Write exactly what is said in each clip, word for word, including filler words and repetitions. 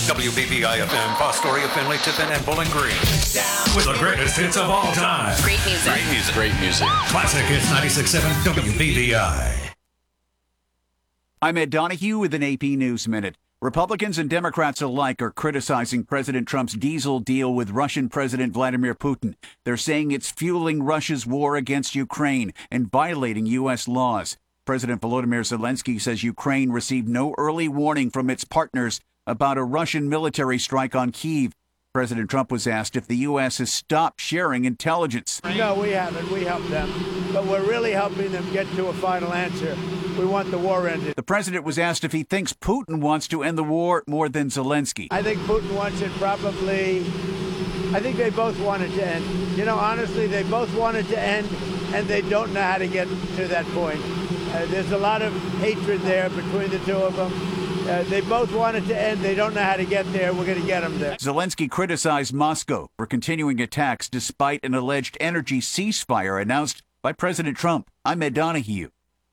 W B B I F M, Fostoria, Finley, Tiffin, and Bowling Green. With the greatest hits of all time. Great music. Great music. Great music. Classic Hits ninety-six point seven W B B I. I'm Ed Donahue with an A P News Minute. Republicans and Democrats alike are criticizing President Trump's diesel deal with Russian President Vladimir Putin. They're saying it's fueling Russia's war against Ukraine and violating U S laws. President Volodymyr Zelensky says Ukraine received no early warning from its partners about a Russian military strike on Kyiv. President Trump was asked if the U S has stopped sharing intelligence. No, we haven't. We helped them. But we're really helping them get to a final answer. We want the war ended. The president was asked if he thinks Putin wants to end the war more than Zelensky. I think Putin wants it probably. I think they both want it to end. You know, honestly, they both want it to end, and they don't know how to get to that point. Uh, there's a lot of hatred there between the two of them. Uh, they both want it to end. They don't know how to get there. We're going to get them there. Zelensky criticized Moscow for continuing attacks despite an alleged energy ceasefire announced by President Trump. I'm Ed Donahue.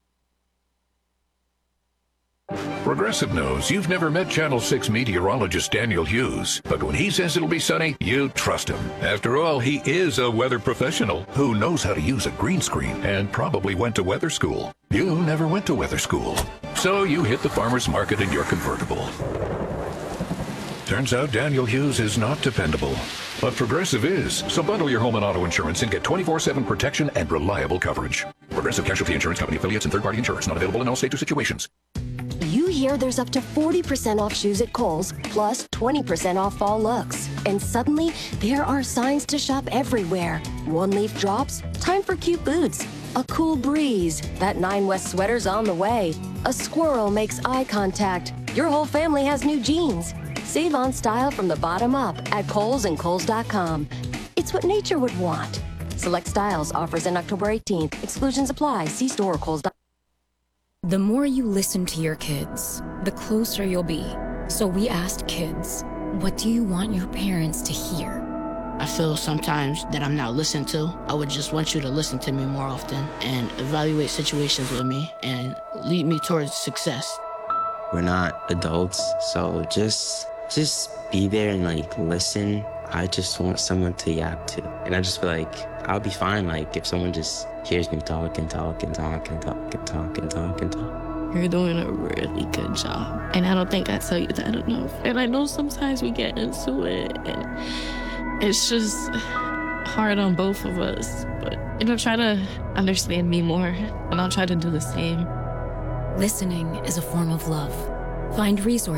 Progressive knows you've never met Channel six meteorologist Daniel Hughes, but when he says it'll be sunny, you trust him. After all, he is a weather professional who knows how to use a green screen and probably went to weather school. You never went to weather school, so you hit the farmer's market in your convertible. Turns out Daniel Hughes is not dependable, but Progressive is. So bundle your home and auto insurance and get twenty-four seven protection and reliable coverage. Progressive Casualty Insurance Company affiliates and third-party insurance not available in all states or situations. You hear there's up to forty percent off shoes at Kohl's, plus twenty percent off fall looks. And suddenly, there are signs to shop everywhere. One-leaf drops, time for cute boots. A cool breeze, that Nine West sweater's on the way. A squirrel makes eye contact. Your whole family has new jeans. Save on style from the bottom up at Kohl's and Kohl's dot com. It's what nature would want. Select styles, offers in October eighteenth. Exclusions apply. See store or Kohl's dot com. The more you listen to your kids, the closer you'll be. So we asked kids, what do you want your parents to hear? I feel sometimes that I'm not listened to. I would just want you to listen to me more often and evaluate situations with me and lead me towards success. We're not adults, so just just be there and like listen. I just want someone to yap to. And I just feel like I'll be fine like if someone just hears me talk and talk and talk and talk and talk and talk and talk. You're doing a really good job. And I don't think I tell you that enough. And I know sometimes we get into it and it's just hard on both of us. But, you know, try to understand me more and I'll try to do the same. Listening is a form of love. Find resources